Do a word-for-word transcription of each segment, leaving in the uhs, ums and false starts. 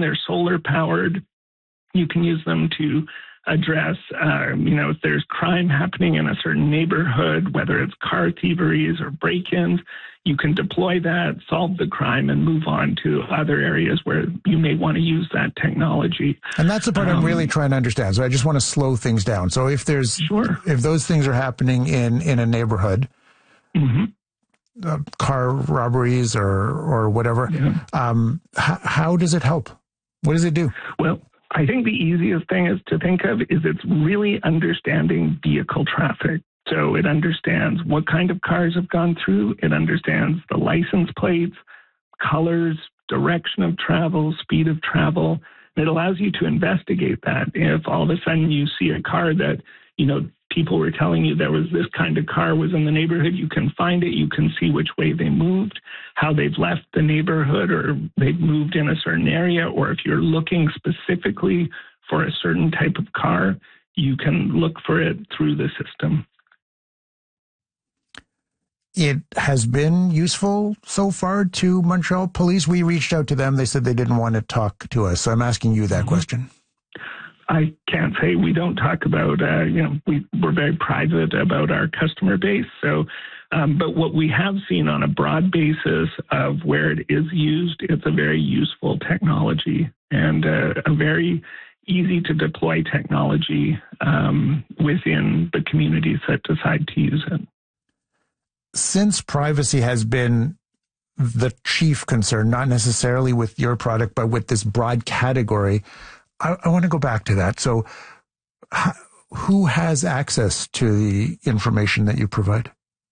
they're solar powered. You can use them to address, uh, you know, if there's crime happening in a certain neighborhood, whether it's car thieveries or break-ins, you can deploy that, solve the crime, and move on to other areas where you may want to use that technology. And that's the part um, I'm really trying to understand. So I just want to slow things down. So if there's, sure. if those things are happening in, in a neighborhood, mm-hmm. uh, car robberies or, or whatever, yeah. um, h- how does it help? What does it do? Well, I think the easiest thing is to think of is it's really understanding vehicle traffic. So it understands what kind of cars have gone through. It understands the license plates, colors, direction of travel, speed of travel. It allows you to investigate that. If all of a sudden you see a car that, you know, people were telling you there was this kind of car was in the neighborhood, you can find it, you can see which way they moved, how they've left the neighborhood, or they've moved in a certain area, or if you're looking specifically for a certain type of car, you can look for it through the system. It has been useful so far to Montreal Police. We reached out to them. They said they didn't want to talk to us. So I'm asking you that mm-hmm. question. I can't say. We don't talk about, uh, you know, we, we're very private about our customer base. So, um, but what we have seen on a broad basis of where it is used, it's a very useful technology and uh, a very easy to deploy technology um, within the communities that decide to use it. Since privacy has been the chief concern, not necessarily with your product, but with this broad category, I, I want to go back to that. So h- who has access to the information that you provide?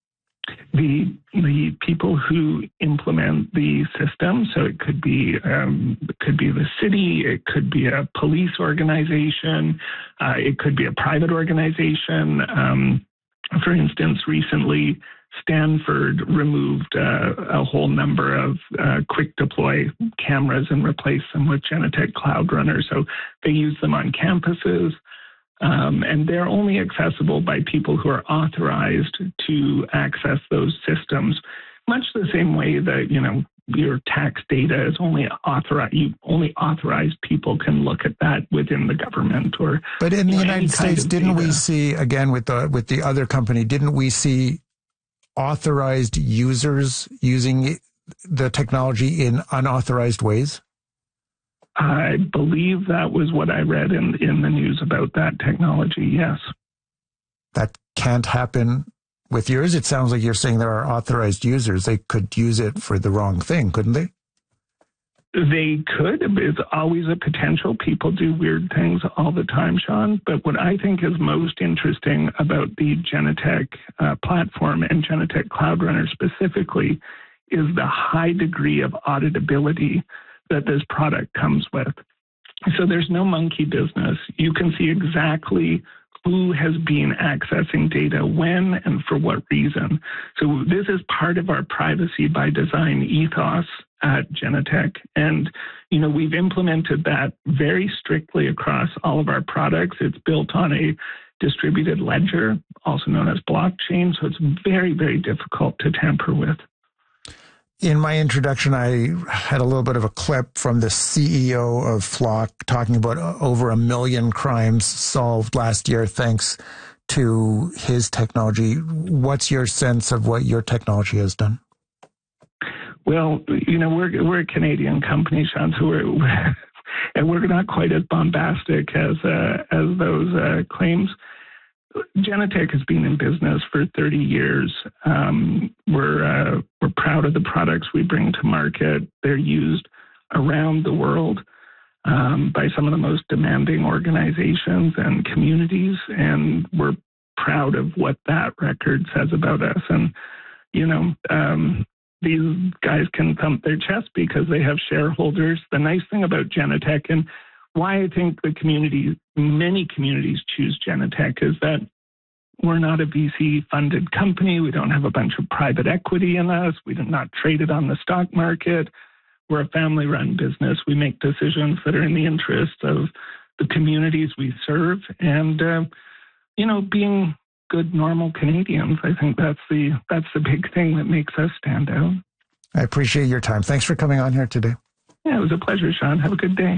The the people who implement the system. So it could be um, it could be the city, it could be a police organization, uh, it could be a private organization. Um, for instance, recently Stanford removed uh, a whole number of uh, quick deploy cameras and replaced them with Genetec Cloud Runner. So they use them on campuses, um, and they're only accessible by people who are authorized to access those systems, much the same way that, you know, your tax data is only authorized, you only authorized people can look at that within the government. Or But in the know, United States, didn't data. we see, again, with the with the other company, didn't we see authorized users using the technology in unauthorized ways? I believe that was what I read in in the news about that technology, yes. That can't happen with yours? It sounds like you're saying there are authorized users. They could use it for the wrong thing, couldn't they? They could. It's always a potential. People do weird things all the time, Sean. But what I think is most interesting about the Genetec uh, platform and Genetec Cloud Runner specifically is the high degree of auditability that this product comes with. So there's no monkey business. You can see exactly who has been accessing data when and for what reason. So this is part of our privacy by design ethos at Genetec. And, you know, we've implemented that very strictly across all of our products. It's built on a distributed ledger, also known as blockchain. So it's very, very difficult to tamper with. In my introduction, I had a little bit of a clip from the C E O of Flock talking about over a million crimes solved last year thanks to his technology. What's your sense of what your technology has done? Well, you know, we're we're a Canadian company, Sean, so we're, we're and we're not quite as bombastic as uh, as those uh, claims. Genetec has been in business for thirty years. Um, we're uh, we're proud of the products we bring to market. They're used around the world um, by some of the most demanding organizations and communities, and we're proud of what that record says about us. And you know, um, these guys can thump their chest because they have shareholders. The nice thing about Genetec and why I think the community, many communities choose Genetec is that we're not a V C-funded company. We don't have a bunch of private equity in us. We do not trade it on the stock market. We're a family-run business. We make decisions that are in the interest of the communities we serve. And, uh, you know, being good, normal Canadians, I think that's the that's the big thing that makes us stand out. I appreciate your time. Thanks for coming on here today. Yeah, it was a pleasure, Sean. Have a good day.